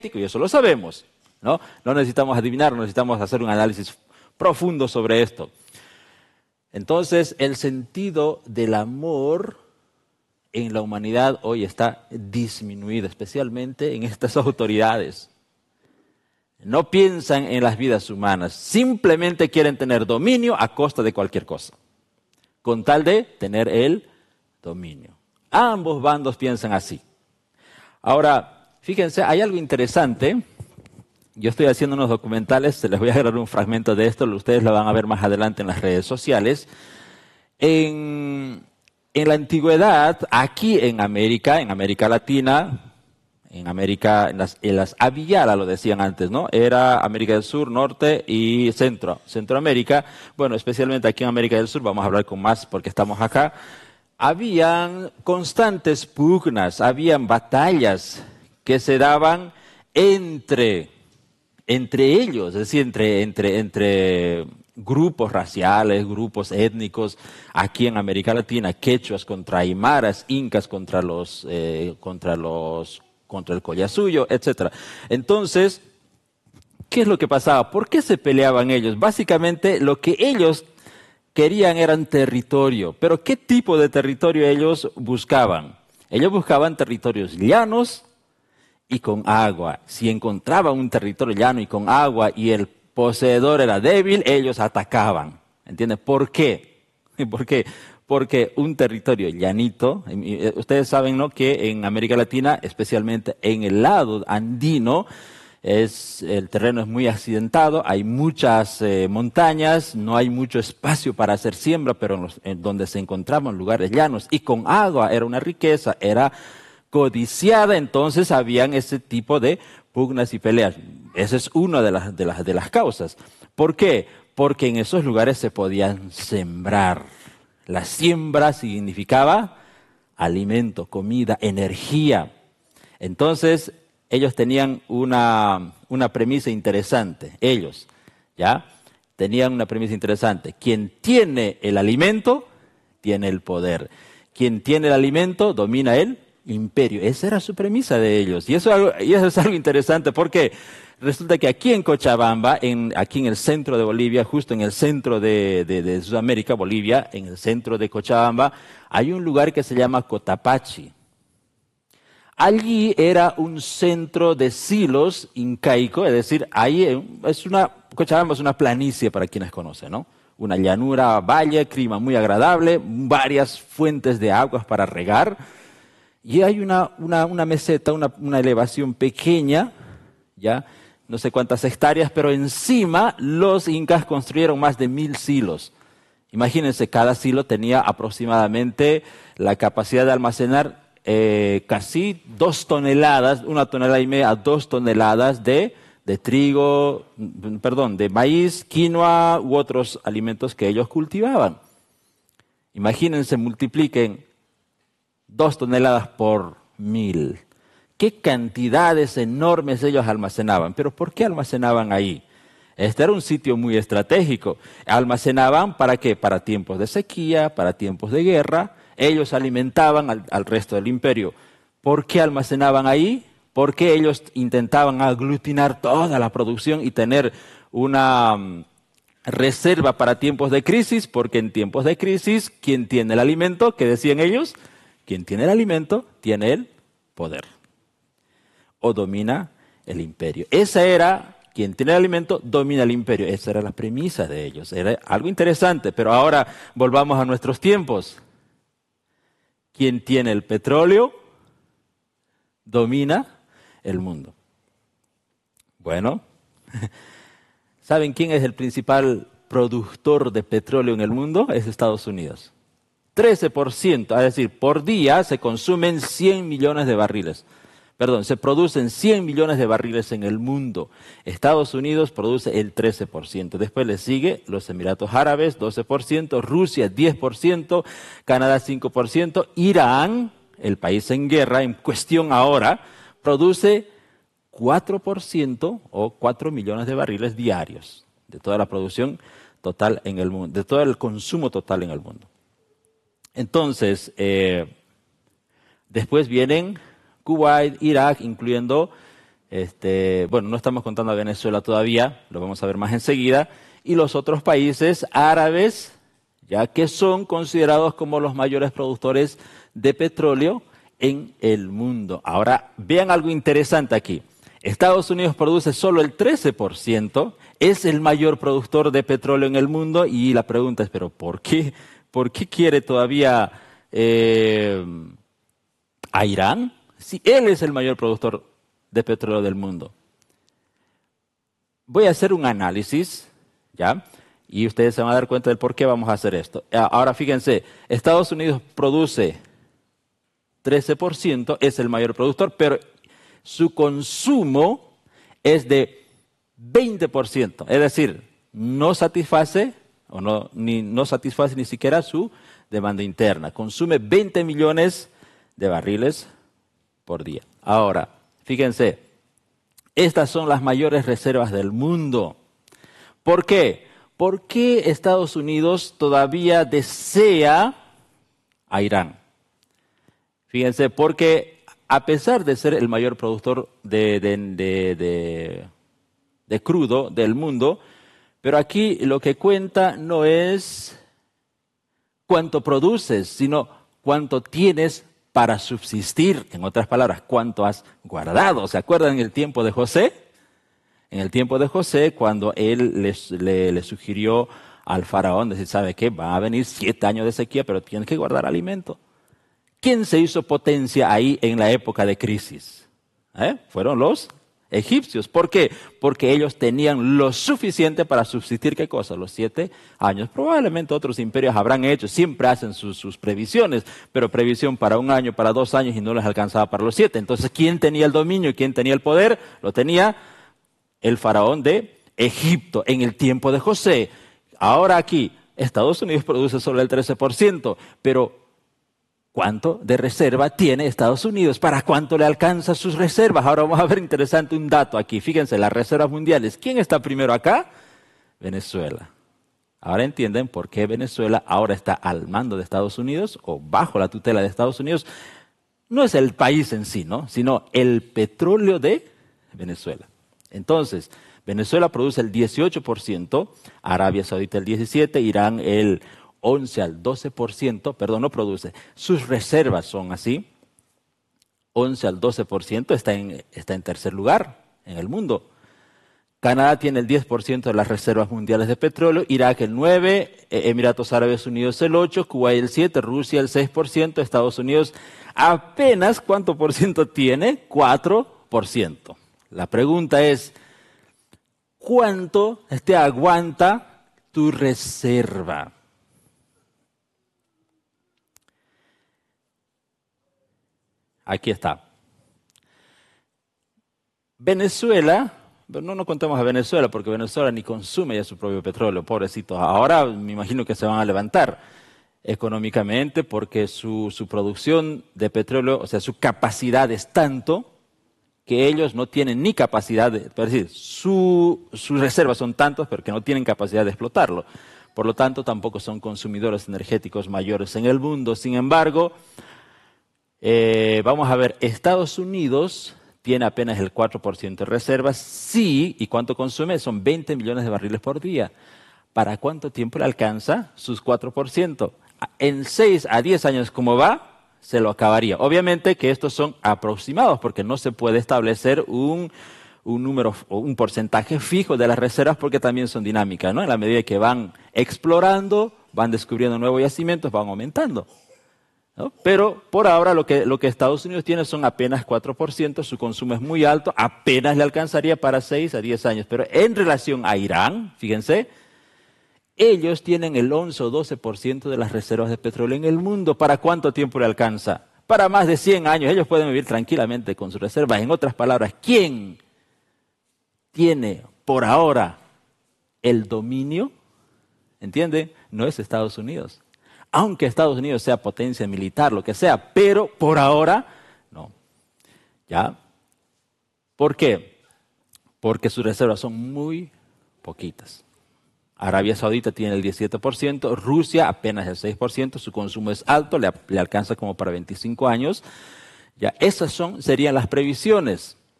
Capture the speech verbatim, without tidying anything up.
y eso lo sabemos, ¿no? No necesitamos adivinar, no necesitamos hacer un análisis profundo sobre esto. Entonces, el sentido del amor en la humanidad hoy está disminuido, especialmente en estas autoridades. No piensan en las vidas humanas, simplemente quieren tener dominio a costa de cualquier cosa, con tal de tener el dominio. Ambos bandos piensan así. Ahora, fíjense, hay algo interesante. Yo estoy haciendo unos documentales, se les voy a agarrar un fragmento de esto, ustedes lo van a ver más adelante en las redes sociales. En, en la antigüedad, aquí en América, en América Latina, en América, en las, en las Abiyala lo decían antes, ¿no? Era América del Sur, Norte y Centro, Centroamérica. Bueno, especialmente aquí en América del Sur, vamos a hablar con más porque estamos acá. Habían constantes pugnas, habían batallas que se daban entre, entre ellos, es decir, entre, entre, entre grupos raciales, grupos étnicos, aquí en América Latina, quechuas contra aymaras, incas contra los, eh, contra los, contra el Collasuyo, etcétera. Entonces, ¿qué es lo que pasaba? ¿Por qué se peleaban ellos? Básicamente, lo que ellos querían eran territorio. Pero ¿qué tipo de territorio ellos buscaban? Ellos buscaban territorios llanos y con agua. Si encontraban un territorio llano y con agua y el poseedor era débil, ellos atacaban. ¿Entienden? ¿Por qué? ¿Por qué? Porque un territorio llanito, ustedes saben, ¿no?, que en América Latina, especialmente en el lado andino, es, el terreno es muy accidentado, hay muchas eh, montañas, no hay mucho espacio para hacer siembra, pero en los, en donde se encontraban lugares llanos y con agua era una riqueza, era codiciada, entonces habían ese tipo de pugnas y peleas. Esa es una de las, de las, de las causas. ¿Por qué? Porque en esos lugares se podían sembrar. La siembra significaba alimento, comida, energía. Entonces, ellos tenían una, una premisa interesante. Ellos, ¿ya? Tenían una premisa interesante. Quien tiene el alimento, tiene el poder. Quien tiene el alimento, domina el imperio. Esa era su premisa de ellos. Y eso, y eso es algo interesante porque resulta que aquí en Cochabamba, en, aquí en el centro de Bolivia, justo en el centro de, de, de Sudamérica, Bolivia, en el centro de Cochabamba, hay un lugar que se llama Cotapaxi. Allí era un centro de silos incaico, es decir, ahí es una, Cochabamba es una planicie para quienes conocen, ¿no? Una llanura, valle, clima muy agradable, varias fuentes de aguas para regar. Y hay una, una, una meseta, una, una elevación pequeña, ya, no sé cuántas hectáreas, pero encima los incas construyeron más de mil silos. Imagínense, cada silo tenía aproximadamente la capacidad de almacenar eh, casi dos toneladas, una tonelada y media a dos toneladas de, de trigo, perdón, de maíz, quinoa u otros alimentos que ellos cultivaban. Imagínense, multipliquen dos toneladas por mil. ¿Qué cantidades enormes ellos almacenaban? ¿Pero por qué almacenaban ahí? Este era un sitio muy estratégico. Almacenaban ¿para qué? Para tiempos de sequía, para tiempos de guerra. Ellos alimentaban al, al resto del imperio. ¿Por qué almacenaban ahí? Porque ellos intentaban aglutinar toda la producción y tener una um, reserva para tiempos de crisis, porque en tiempos de crisis, ¿quién tiene el alimento? ¿Qué decían ellos? Quien tiene el alimento, tiene el poder. O domina el imperio. Esa era, quien tiene el alimento, domina el imperio. Esa era la premisa de ellos. Era algo interesante, pero ahora volvamos a nuestros tiempos. Quien tiene el petróleo, domina el mundo. Bueno, ¿saben quién es el principal productor de petróleo en el mundo? Es Estados Unidos. trece por ciento, es decir, por día se consumen cien millones de barriles. Perdón, se producen cien millones de barriles en el mundo. Estados Unidos produce el trece por ciento. Después le sigue los Emiratos Árabes, doce por ciento, Rusia, diez por ciento, Canadá, cinco por ciento, Irán, el país en guerra, en cuestión ahora, produce cuatro por ciento o cuatro millones de barriles diarios de toda la producción total en el mundo, de todo el consumo total en el mundo. Entonces, eh, después vienen Kuwait, Irak, incluyendo Este, bueno, no estamos contando a Venezuela todavía, lo vamos a ver más enseguida, y los otros países árabes, ya que son considerados como los mayores productores de petróleo en el mundo. Ahora, vean algo interesante aquí. Estados Unidos produce solo el trece por ciento, es el mayor productor de petróleo en el mundo, y la pregunta es, ¿pero por qué? ¿Por qué quiere todavía eh, a Irán? Si él es el mayor productor de petróleo del mundo. Voy a hacer un análisis, ¿ya? Y ustedes se van a dar cuenta del por qué vamos a hacer esto. Ahora fíjense, Estados Unidos produce trece por ciento, es el mayor productor, pero su consumo es de veinte por ciento. Es decir, no satisface, o no, ni, no satisface ni siquiera su demanda interna. Consume veinte millones de barriles por día. Ahora, fíjense, estas son las mayores reservas del mundo. ¿Por qué? ¿Por qué Estados Unidos todavía desea a Irán? Fíjense, porque a pesar de ser el mayor productor de, de, de, de, de crudo del mundo, pero aquí lo que cuenta no es cuánto produces, sino cuánto tienes para subsistir. En otras palabras, cuánto has guardado. ¿Se acuerdan en el tiempo de José? En el tiempo de José, cuando él les, le, le sugirió al faraón, decir, ¿sabe qué? Va a venir siete años de sequía, pero tienes que guardar alimento. ¿Quién se hizo potencia ahí en la época de crisis? ¿Eh? Fueron los egipcios. ¿Por qué? Porque ellos tenían lo suficiente para subsistir, ¿qué cosa? Los siete años. Probablemente otros imperios habrán hecho, siempre hacen sus, sus previsiones, pero previsión para un año, para dos años y no les alcanzaba para los siete. Entonces, ¿quién tenía el dominio? ¿Quién tenía el poder? Lo tenía el faraón de Egipto en el tiempo de José. Ahora aquí, Estados Unidos produce solo el trece por ciento, pero ¿cuánto de reserva tiene Estados Unidos? ¿Para cuánto le alcanza sus reservas? Ahora vamos a ver interesante un dato aquí. Fíjense, las reservas mundiales. ¿Quién está primero acá? Venezuela. Ahora entienden por qué Venezuela ahora está al mando de Estados Unidos o bajo la tutela de Estados Unidos. No es el país en sí, ¿no? Sino el petróleo de Venezuela. Entonces, Venezuela produce el dieciocho por ciento, Arabia Saudita el diecisiete por ciento, Irán el once al doce por ciento, perdón, no produce. Sus reservas son así, once al doce por ciento, está en, está en tercer lugar en el mundo. Canadá tiene el diez por ciento de las reservas mundiales de petróleo, Irak el nueve por ciento, Emiratos Árabes Unidos el ocho por ciento, Kuwait el siete por ciento, Rusia el seis por ciento, Estados Unidos apenas, ¿cuánto por ciento tiene? cuatro por ciento. La pregunta es, ¿cuánto te aguanta tu reserva? Aquí está. Venezuela, no nos contemos a Venezuela porque Venezuela ni consume ya su propio petróleo, pobrecitos. Ahora me imagino que se van a levantar económicamente porque su, su producción de petróleo, o sea, su capacidad es tanto que ellos no tienen ni capacidad, de, es decir, su, sus reservas son tantas pero que no tienen capacidad de explotarlo. Por lo tanto, tampoco son consumidores energéticos mayores en el mundo. Sin embargo, Eh, vamos a ver, Estados Unidos tiene apenas el cuatro por ciento de reservas, sí, ¿y cuánto consume? Son veinte millones de barriles por día. ¿Para cuánto tiempo le alcanza sus cuatro por ciento? En seis a diez años, ¿cómo va? Se lo acabaría. Obviamente que estos son aproximados, porque no se puede establecer un, un número o un porcentaje fijo de las reservas, porque también son dinámicas, ¿no? En la medida que van explorando, van descubriendo nuevos yacimientos, van aumentando, ¿no? Pero por ahora lo que, lo que Estados Unidos tiene son apenas cuatro por ciento, su consumo es muy alto, apenas le alcanzaría para seis a diez años. Pero en relación a Irán, fíjense, ellos tienen el once o doce por ciento de las reservas de petróleo en el mundo. ¿Para cuánto tiempo le alcanza? Para más de cien años. Ellos pueden vivir tranquilamente con sus reservas. En otras palabras, ¿quién tiene por ahora el dominio? ¿Entiende? No es Estados Unidos. Aunque Estados Unidos sea potencia militar, lo que sea, pero por ahora no. ¿Ya? ¿Por qué? Porque sus reservas son muy poquitas. Arabia Saudita tiene el diecisiete por ciento, Rusia apenas el seis por ciento, su consumo es alto, le, le alcanza como para veinticinco años. Ya, esas son, serían las previsiones.